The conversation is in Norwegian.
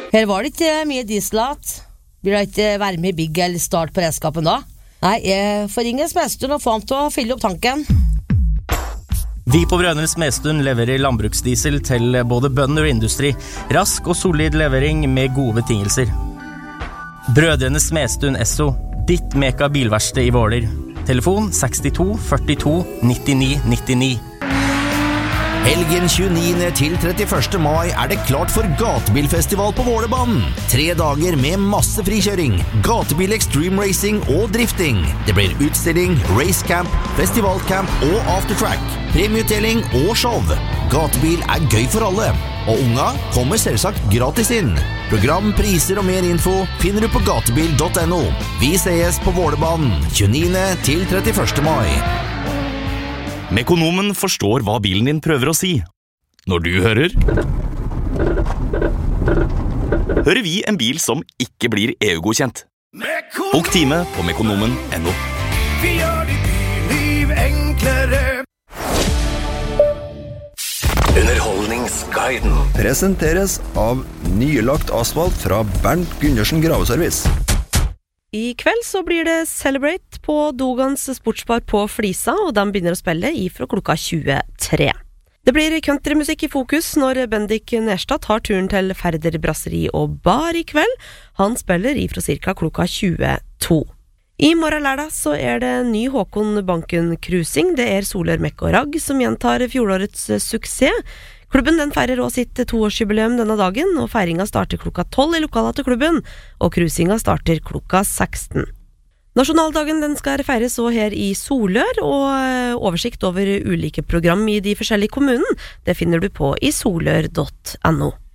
Her var det ikke mye dieselat. Blir det ikke være med i bygg eller start på redskapen da? Nei, jeg får ringe Smedstuen og få ham til å fylle opp tanken. Vi på Brødrene Smedstuen leverer landbruksdiesel til både bønder og industri. Rask og solid levering med gode betingelser. Brødrene Smedstuen Esso, ditt meka bilverksted i Våler. Telefon 62 42 99 99. Helgen 29. til 31. mai det klart for gatebilfestival på Vålerbanen. 3 dager med masse frikjøring, gatebil extreme racing og drifting. Det blir utstilling, racecamp, festivalcamp og aftertrack, premieutdeling og show. Gatebil gøy for alle, og unga kommer selvsagt gratis inn. Program, priser og mer info finner du på gatebil.no. Vi ses på Vålerbanen 29. til 31. mai. Mekonomen forstår hva bilen din prøver å si. Når du hører vi en bil som ikke blir EU-godkjent. Bok time på mekonomen.no. Vi gjør ditt byliv enklere. Underholdningsguiden presenteres av nylagt asfalt fra Bernt Gundersen Graveservice. I kveld så blir det Celebrate på Dogans sportsbar på Flisa, og de begynner å spille ifra klokka 23. Det blir countrymusikk i fokus når Bendik Nerstad tar turen til Færder Brasseri og Bar i kveld. Han spiller ifra cirka klokka 22. I morgen lørdag så det ny Håkon Banken Cruising. Det Solør Mekk og Ragg som gjentar fjorårets suksess. Klubben den feirer også sitt 2-årsjubileum denne dagen, og feiringa starter klokka 12 i lokalet til klubben, og cruisinga starter klokka 16. Nasjonaldagen den skal feires også her i Solør, og oversikt over ulike program i de forskjellige kommunene, det finner du på i solør.no.